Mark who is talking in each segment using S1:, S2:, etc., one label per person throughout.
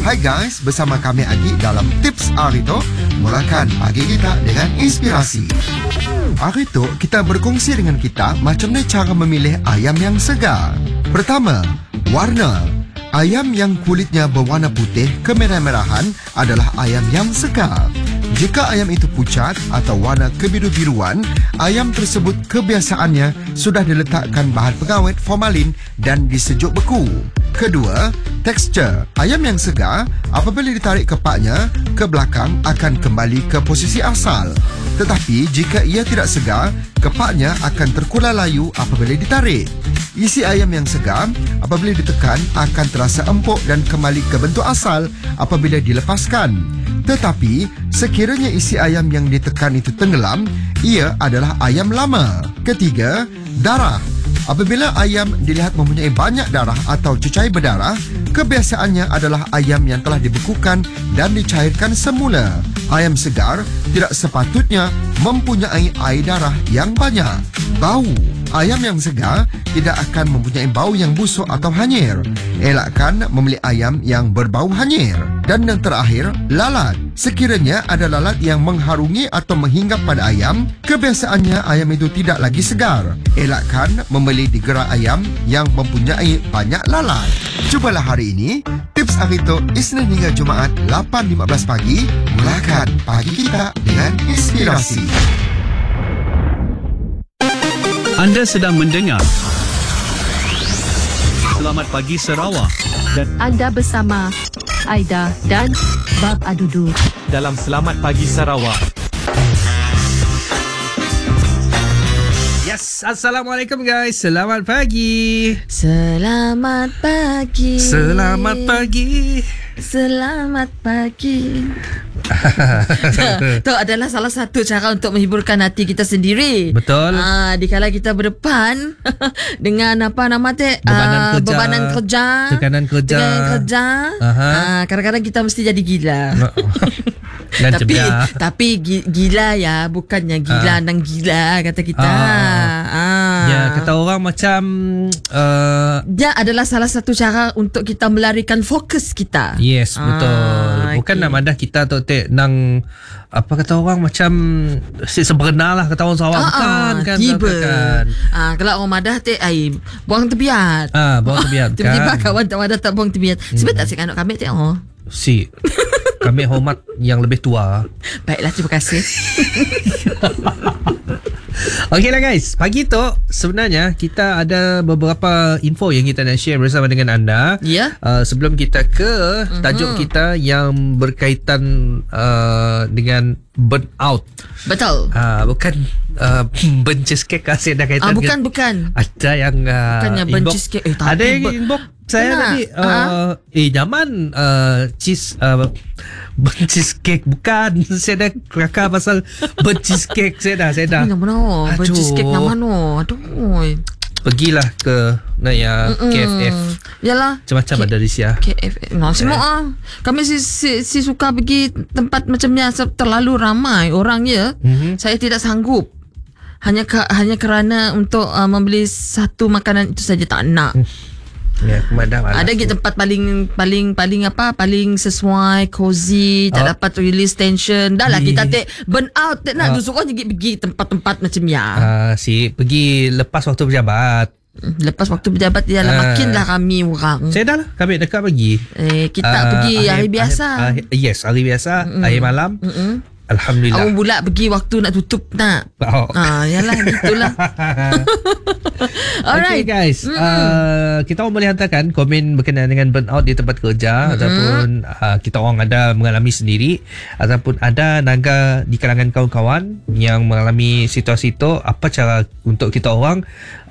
S1: Hai guys, bersama kami Agi dalam Tips Arito. Mulakan pagi kita dengan inspirasi. Arito, kita berkongsi dengan kita macam mana cara memilih ayam yang segar. Pertama, warna. Ayam yang kulitnya berwarna putih kemerah-merahan adalah ayam yang segar. Jika ayam itu pucat atau warna kebiru-biruan, ayam tersebut kebiasaannya sudah diletakkan bahan pengawet formalin dan disejuk beku. Kedua, tekstur. Ayam yang segar, apabila ditarik kepaknya ke belakang akan kembali ke posisi asal. Tetapi jika ia tidak segar, kepaknya akan terkulai layu apabila ditarik. Isi ayam yang segar apabila ditekan akan terasa empuk dan kembali ke bentuk asal apabila dilepaskan. Tetapi sekiranya isi ayam yang ditekan itu tenggelam, ia adalah ayam lama. Ketiga, darah. Apabila ayam dilihat mempunyai banyak darah atau cecair berdarah, kebiasaannya adalah ayam yang telah dibekukan dan dicairkan semula. Ayam segar tidak sepatutnya mempunyai air darah yang banyak. Bau. Ayam yang segar tidak akan mempunyai bau yang busuk atau hanyir. Elakkan membeli ayam yang berbau hanyir. Dan yang terakhir, lalat. Sekiranya ada lalat yang mengharungi atau menghinggap pada ayam, kebiasaannya ayam itu tidak lagi segar. Elakkan membeli di gerai ayam yang mempunyai banyak lalat. Cubalah hari ini Tips Arito Isnin hingga Jumaat 8.15 pagi. Mulakan pagi kita dengan inspirasi.
S2: Anda sedang mendengar Selamat Pagi Sarawak
S3: dan anda bersama Aida dan Bab Adudu
S4: dalam Selamat Pagi Sarawak.
S5: Yes, Assalamualaikum guys. Selamat pagi.
S3: Selamat pagi.
S5: Selamat pagi.
S3: Selamat pagi. Itu adalah salah satu cara untuk menghiburkan hati kita sendiri.
S5: Betul.
S3: Dikala kita berdepan dengan apa nama bebanan kerja,
S5: tekanan kerja.
S3: Kadang-kadang kita mesti jadi gila. Tapi gila ya, bukannya gila dan gila kata kita.
S5: Ya, kata orang macam
S3: dia adalah salah satu cara untuk kita melarikan fokus kita.
S5: Yes, betul. Bukan nak madah kita tu nang apa kata orang macam sebenar lah kata orang Sarawak kan.
S3: Tiba. Kalau orang madah buang tebiat.
S5: Buang tebiat kan.
S3: Tiba-tiba kawan tak madah tak buang tebiat. Sebab tak si anak kami kami hormat yang lebih tua. Baiklah, terima kasih.
S5: Okeylah guys, pagi tu sebenarnya kita ada beberapa info yang kita nak share bersama dengan anda.
S3: Ya.
S5: Sebelum kita ke tajuk kita yang berkaitan dengan burnout.
S3: Betul.
S5: Bukan burn cheesecake saya dah kaitan.
S3: Bukan.
S5: Ada yang
S3: bukannya burn cheesecake.
S5: Ada yang inbox saya tadi nyaman cheese burn cheesecake. Bukan, saya dah kelakar pasal burn cheesecake. Saya dah
S3: nama burn cheesecake nama aduh.
S5: Pergilah ke KFF.
S3: Yalah,
S5: macam-macam ada di Sia
S3: KFF. Semua kami si suka pergi tempat macam ni. Terlalu ramai orang ya. Saya tidak sanggup. Hanya kerana untuk membeli satu makanan itu saja tak nak.
S5: Ya,
S3: ada tempat paling sesuai, cozy, tak dapat release tension. Dah lah kita burn out, tak nak suruh pergi tempat-tempat macam ya.
S5: Pergi lepas waktu berjabat.
S3: Lepas waktu berjabat dia lah makinlah kami orang.
S5: Saya dah lah, kami dekat pergi.
S3: Kita pergi hari biasa.
S5: Yes, hari biasa, akhir malam. Alhamdulillah.
S3: Awak pula pergi waktu nak tutup nak. Yalah gitulah.
S5: Okay
S3: Alright
S5: guys, kita orang boleh hantarkan komen berkenaan dengan burnout di tempat kerja ataupun kita orang ada mengalami sendiri ataupun ada naga di kalangan kawan-kawan yang mengalami situasi itu. Apa cara untuk kita orang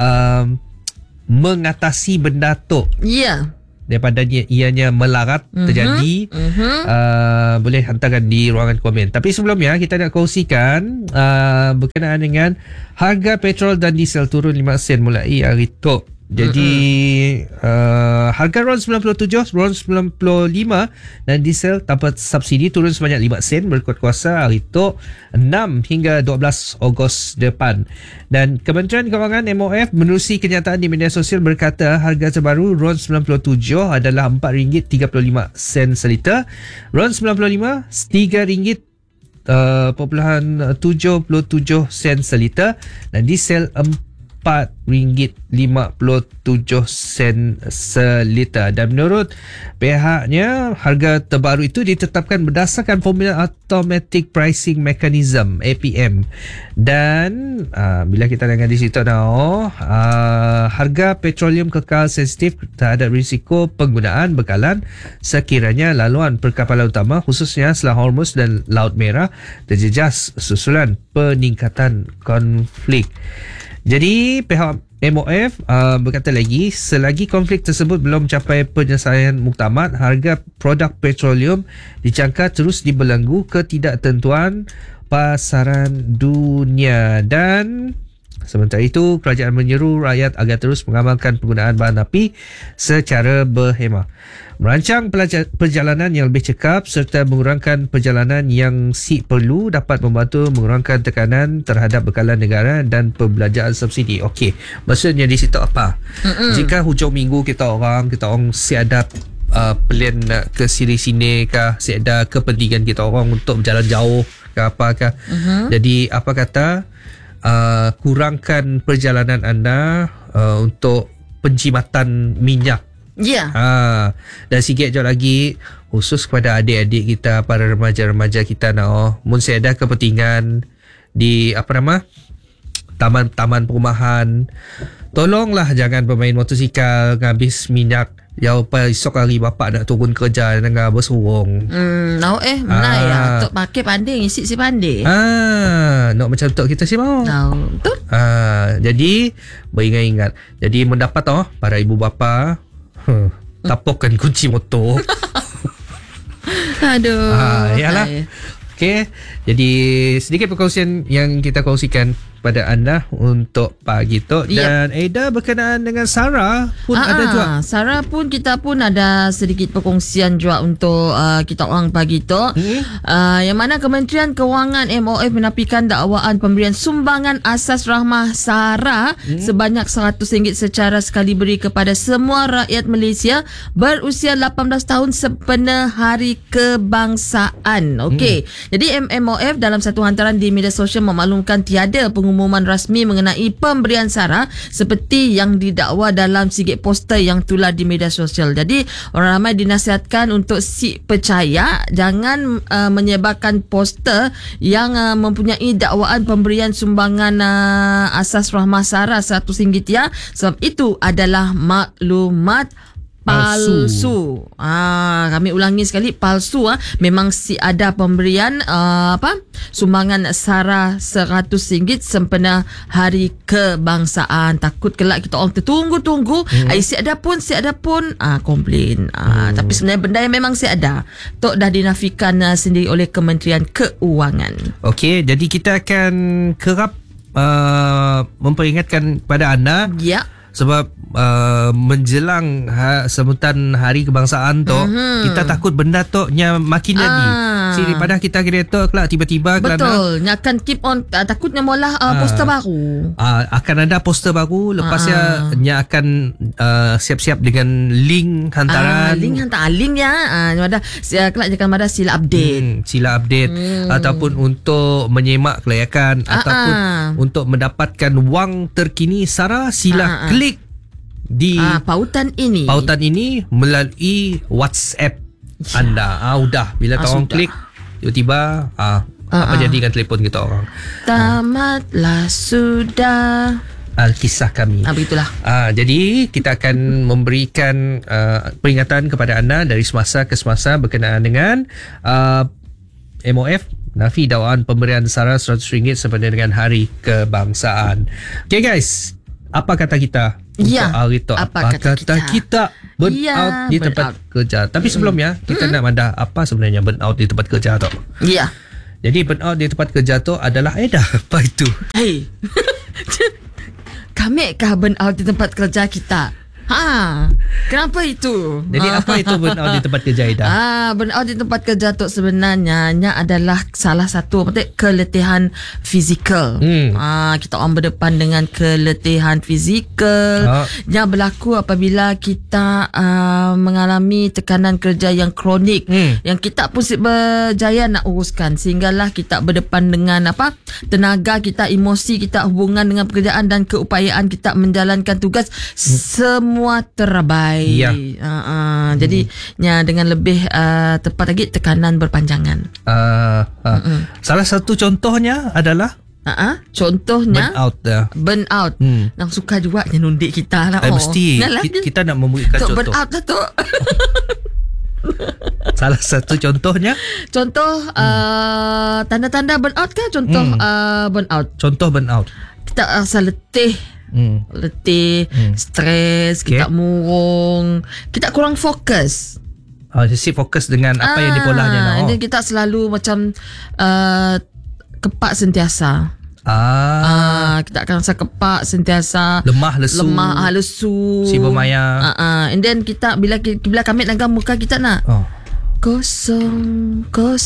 S5: mengatasi benda tu?
S3: Ya.
S5: Daripada ianya melarat terjadi, boleh hantarkan di ruangan komen. Tapi sebelumnya kita nak kongsikan berkenaan dengan harga petrol dan diesel turun 5 sen mulai hari tu. Jadi harga RON 97, RON 95 dan diesel tanpa subsidi turun sebanyak 5 sen berikut kuasa hari itu 6 hingga 12 Ogos depan. Dan Kementerian Kewangan MOF menerusi kenyataan di media sosial berkata harga terbaru RON 97 adalah RM4.35 seliter, RON 95 RM3.77 seliter dan diesel RM4.57 seliter. Dan menurut pihaknya harga terbaru itu ditetapkan berdasarkan formula Automatic Pricing Mechanism APM. Dan bila kita dengar di situ harga petroleum kekal sensitif terhadap risiko penggunaan bekalan sekiranya laluan perkapalan utama khususnya Selat Hormuz dan Laut Merah terjejas susulan peningkatan konflik. Jadi pihak MOF berkata lagi, selagi konflik tersebut belum mencapai penyelesaian muktamad, harga produk petroleum dijangka terus dibelenggu ketidaktentuan pasaran dunia. Dan sementara itu, kerajaan menyeru rakyat agar terus mengamalkan penggunaan bahan api secara berhemah, merancang perjalanan yang lebih cekap serta mengurangkan perjalanan yang perlu dapat membantu mengurangkan tekanan terhadap bekalan negara dan pembelanjaan subsidi. Okey, maksudnya di situ apa? Jika hujung minggu kita orang siada plan nak ke sini kah, siada kepentingan kita orang untuk berjalan jauh ke apakah. Jadi apa kata kurangkan perjalanan anda untuk penjimatan minyak.
S3: Ya.
S5: Dan sikit je lagi khusus kepada adik-adik kita, para remaja-remaja kita mun saya ada kepentingan di taman perumahan, tolonglah jangan bermain motosikal ngabis minyak. Esok hari bapak nak turun kerja dengan bersurung.
S3: Mana ya tok pakai pandai isi si pandai.
S5: Nak macam tok kita si mau.
S3: Betul.
S5: Jadi beringat-ingat. Jadi mendapat para ibu bapa tapokkan kunci motor.
S3: Aduh.
S5: Yalah. Okey. Jadi sedikit perkongsian yang kita kongsikan pada anda untuk pagi tu. Dan Aida berkenaan dengan Sarah pun ada juga.
S3: Sarah pun kita pun ada sedikit perkongsian juga untuk kita orang pagi tu. Yang mana Kementerian Kewangan MOF menafikan dakwaan pemberian sumbangan asas rahmah Sarah sebanyak RM100 secara sekali beri kepada semua rakyat Malaysia berusia 18 tahun sempena Hari Kebangsaan. Okey. Jadi MOF dalam satu hantaran di media sosial memaklumkan tiada pengumuman rasmi mengenai pemberian Sarah seperti yang didakwa dalam sikit poster yang tular di media sosial. Jadi orang ramai dinasihatkan untuk percaya jangan menyebarkan poster yang mempunyai dakwaan pemberian sumbangan asas rahmah Sarah RM100 sebab itu adalah maklumat palsu. Kami ulangi sekali, palsu. Memang ada pemberian sumbangan Sarah RM100 sempena Hari Kebangsaan. Takut kelak kita orang tertunggu-tunggu. Si ada pun komplain. Tapi sebenarnya benda yang memang ada tok dah dinafikan sendiri oleh Kementerian Keuangan.
S5: Okey, jadi kita akan kerap memperingatkan pada anda.
S3: Ya.
S5: Sebab menjelang sambutan Hari Kebangsaan tu, kita takut benda tu makin jadi. Daripada kita kira tu kelak tiba-tiba
S3: betul, akan keep on, takutnya mula poster baru.
S5: Akan ada poster baru, lepasnya akan siap-siap dengan link hantaran.
S3: Link ya. Kelak jangan ada sila update.
S5: Ataupun untuk menyemak kelayakan ataupun untuk mendapatkan wang terkini Sarah, sila klik di pautan ini melalui WhatsApp anda. Udah bila orang klik tiba-tiba apa jadi dengan telefon kita orang.
S3: Tamatlah sudah
S5: kisah kami.
S3: Begitulah.
S5: Jadi kita akan memberikan peringatan kepada anda dari semasa ke semasa berkenaan dengan MOF nafi dakwaan pemberian Sarah RM100 sempena dengan Hari Kebangsaan. Okay guys, apa kata kita untuk hari tu? Apa kata kita burn out di tempat kerja? Tapi sebelumnya kita nak mandah apa sebenarnya burn out di tempat kerja tu.
S3: Ya.
S5: Jadi burn out di tempat kerja tu adalah Aida. Apa itu?
S3: Hey. kami kah burn out di tempat kerja kita? Kenapa itu?
S5: Jadi apa itu burnout di tempat kerja Ida?
S3: Burnout di tempat kerja tu sebenarnya adalah salah satu keletihan fizikal. Kita orang berdepan dengan keletihan fizikal yang berlaku apabila kita mengalami tekanan kerja yang kronik, yang kita pun berjaya nak uruskan, sehinggalah kita berdepan dengan tenaga kita, emosi kita, hubungan dengan pekerjaan dan keupayaan kita menjalankan tugas semua terbaik. Jadi dengan lebih tepat lagi, tekanan berpanjangan.
S5: Salah satu contohnya adalah
S3: contohnya burnout. Nang suka juga nundik kita lah.
S5: Mesti kita nak memberikan contoh.
S3: Burnout lah tu.
S5: Salah satu contohnya.
S3: Contoh tanda-tanda burnout ke? Contoh burnout.
S5: Contoh burnout.
S3: Kita rasa letih. Letih, stres, kita murung, kita kurang fokus.
S5: Jadi fokus dengan apa yang dipolanya.
S3: Dan kita selalu macam kepak sentiasa. Kita akan rasa kepak sentiasa,
S5: lemah lesu,
S3: si
S5: bermaya.
S3: And then kita bila kami langgar muka kita nak kosong.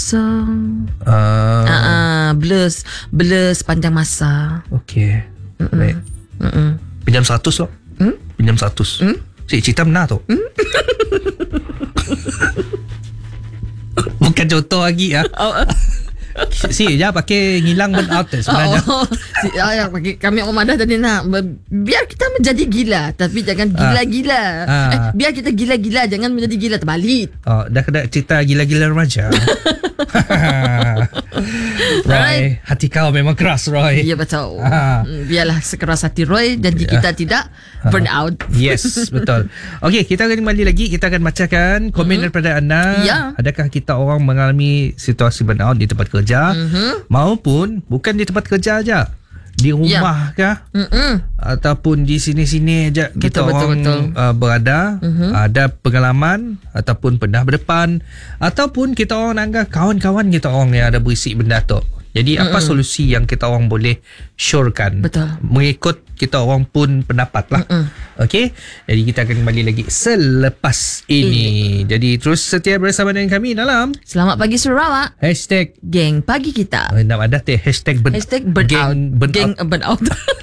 S3: Blur sepanjang masa.
S5: Okey. Baik. Pinjam 100 loh. Pinjam 100. Si cerita benar tu. Bukan contoh lagi Si jangan pakai ngilang burnout sebenarnya.
S3: Kami orang madah tadi nak biar kita menjadi gila, tapi jangan gila-gila. Biar kita gila-gila, jangan menjadi gila terbalik.
S5: Dah kena cerita gila-gila remaja. Roy, hati kau memang keras, Roy.
S3: Ya, betul. Biarlah sekeras hati Roy, janji kita tidak burn out.
S5: Yes, betul. Okey, kita akan kembali lagi. Kita akan bacakan komen daripada anda. Adakah kita orang mengalami situasi burnout di tempat kerja maupun bukan di tempat kerja aja, di rumah kah ataupun di sini-sini aja kita orang berada, ada pengalaman ataupun pernah berdepan ataupun kita orang anggap kawan-kawan kita orang yang ada berisi benda tu. Jadi apa solusi yang kita orang boleh syorkan?
S3: Betul.
S5: Mengikut kita orang pun pendapat lah. Okey. Jadi kita akan kembali lagi selepas ini. Jadi terus setia bersama dengan kami dalam
S3: Selamat Pagi Sarawak.
S5: #Geng
S3: Pagi Kita.
S5: Nak ada teh #burnout.
S3: Geng burnout.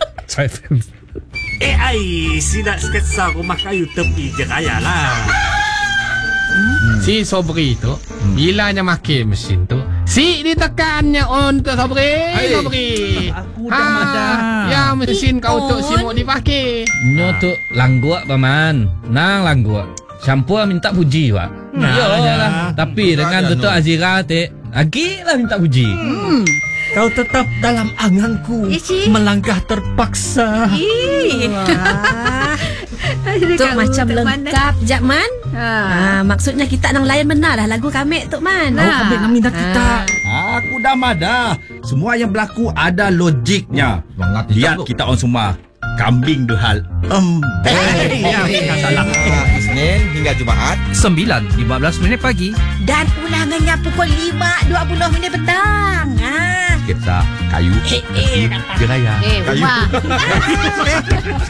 S6: Sila sketsa rumah kayu tepi je kaya lah.
S7: Si Sobri tu bilanya makin mesin tu, si ditekannya untuk Sobri.
S8: Aku dah madah.
S7: Ya mesin kau tu si mau dipakai.
S8: Nyo tu langguak paman. Nang langguak. Syampua minta puji pak. Yolah. Tapi dengan tu Azira lagi lah minta puji.
S6: Kau tetap dalam anganku, melangkah terpaksa.
S9: Tok macam lengkap Jakman. Maksudnya kita nang layan benar dah lagu kami Tok Man.
S6: Kami nak minta kita. Aku dah madah. Semua yang berlaku ada logiknya. Lihat kita orang semua kambing duhal salah.
S1: Isnin hingga Jumaat
S5: 9:15 pagi
S9: Dan ulangannya pukul 5:20 petang.
S6: Kita kayu.
S9: Kayu.